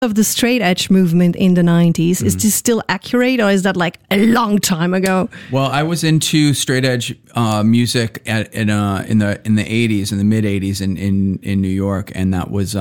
of the straight edge movement in the 90s. Is this still accurate, or is that like a long time ago? Well, I was into straight edge music in the 80s, in the mid 80s in New York, and that was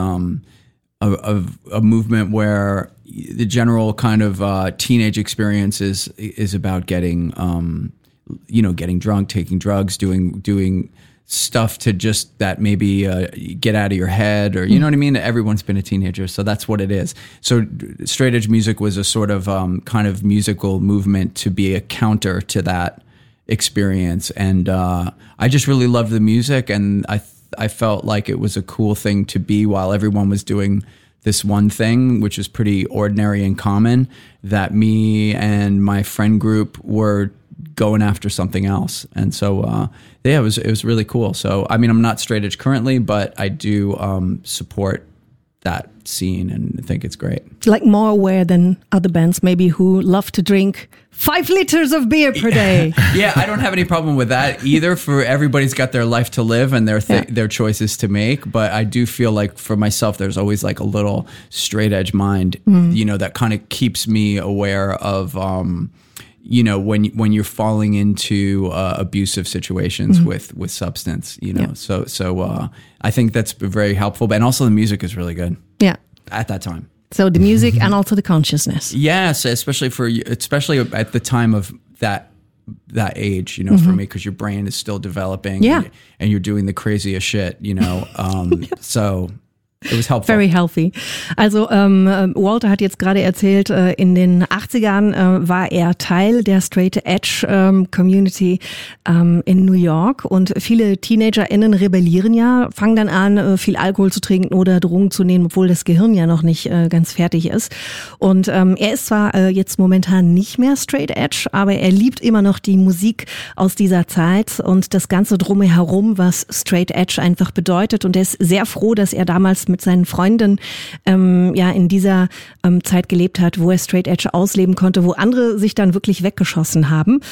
a movement where the general kind of teenage experience is about getting getting drunk, taking drugs, doing stuff to just that maybe get out of your head, or you know what I mean? Everyone's been a teenager, so that's what it is. So straight edge music was a sort of kind of musical movement to be a counter to that experience, and I just really loved the music, and I felt like it was a cool thing to be while everyone was doing this one thing, which is pretty ordinary and common, that me and my friend group were going after something else. And so, it was really cool. So, I mean, I'm not straight edge currently, but I do support that scene and think it's great. Like more aware than other bands maybe who love to drink 5 liters of beer per day. Yeah, I don't have any problem with that either. For everybody's got their life to live and their choices to make. But I do feel like for myself, there's always like a little straight edge mind, that kind of keeps me aware of, when you're falling into abusive situations with substance, So I think that's very helpful. And also the music is really good. Yeah. At that time. So the music and also the consciousness. Yes, especially at the time of that age, for me, because your brain is still developing. Yeah. And you're doing the craziest shit, So it was helpful. Very healthy. Also Walter hat jetzt gerade erzählt, in den 80ern war er Teil der Straight Edge Community in New York, und viele TeenagerInnen rebellieren ja, fangen dann an, viel Alkohol zu trinken oder Drogen zu nehmen, obwohl das Gehirn ja noch nicht ganz fertig ist. Und er ist zwar jetzt momentan nicht mehr Straight Edge, aber er liebt immer noch die Musik aus dieser Zeit und das Ganze drumherum, was Straight Edge einfach bedeutet, und er ist sehr froh, dass er damals mit seinen Freunden in dieser Zeit gelebt hat, wo er Straight Edge ausleben konnte, wo andere sich dann wirklich weggeschossen haben.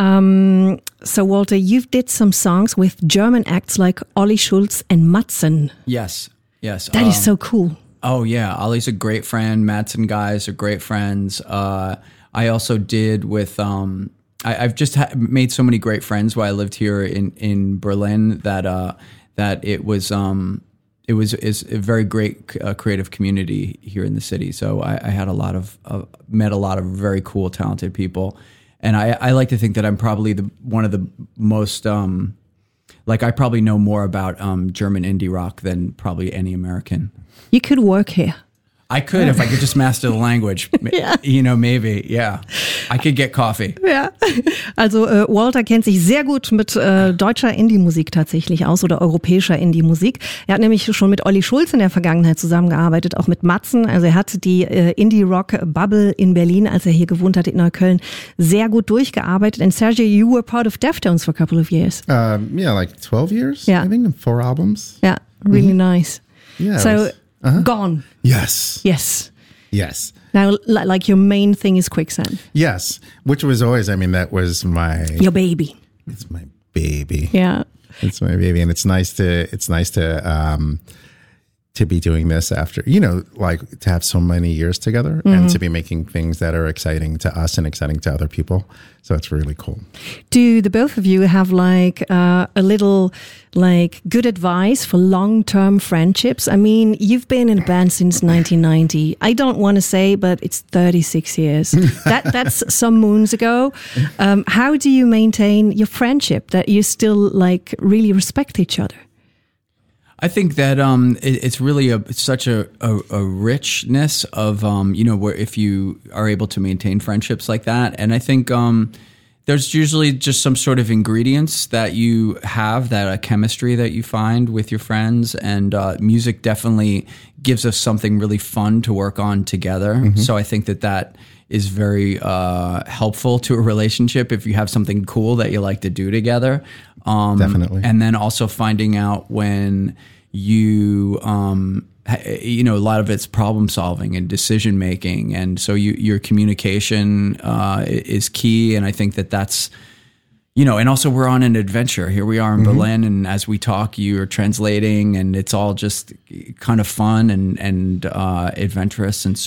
So Walter, you did some songs with German acts like Olli Schulz and Matzen. Yes. That is so cool. Oh yeah, Ollie's a great friend. Matzen guys are great friends. I also did with I've just made so many great friends while I lived here in Berlin that it was a very great creative community here in the city. So I had met a lot of very cool, talented people. And I like to think that I'm probably one of the most, I probably know more about German indie rock than probably any American. You could work here. I could, if I could just master the language, maybe, yeah. I could get coffee. Ja, also Walter kennt sich sehr gut mit deutscher Indie-Musik tatsächlich aus, oder europäischer Indie-Musik. Er hat nämlich schon mit Olli Schulz in der Vergangenheit zusammengearbeitet, auch mit Matzen. Also er hat die Indie-Rock-Bubble in Berlin, als er hier gewohnt hat, in Neukölln, sehr gut durchgearbeitet. And Sergio, you were part of Deftones for a couple of years. Like 12 years, I think, 4 albums. Yeah, really nice. Yeah. So, Gone. Yes. Now, like your main thing is Quicksand. Yes, which was always, that was your baby. It's my baby. Yeah. It's my baby, and it's nice to be doing this after, to have so many years together and to be making things that are exciting to us and exciting to other people. So it's really cool. Do the both of you have a little good advice for long-term friendships? I mean, you've been in a band since 1990. I don't want to say, but it's 36 years. That's some moons ago. How do you maintain your friendship that you still really respect each other? I think that it's really such a richness of where if you are able to maintain friendships like that, and I think there's usually just some sort of ingredients that you have, that a chemistry that you find with your friends, and music definitely gives us something really fun to work on together. Mm-hmm. So I think that is very helpful to a relationship if you have something cool that you like to do together. Definitely. And then also finding out when you, a lot of it's problem solving and decision making. And so your communication is key. And I think that's, you know, and also we're on an adventure. Here we are in Berlin, and as we talk, you're translating, and it's all just kind of fun and adventurous and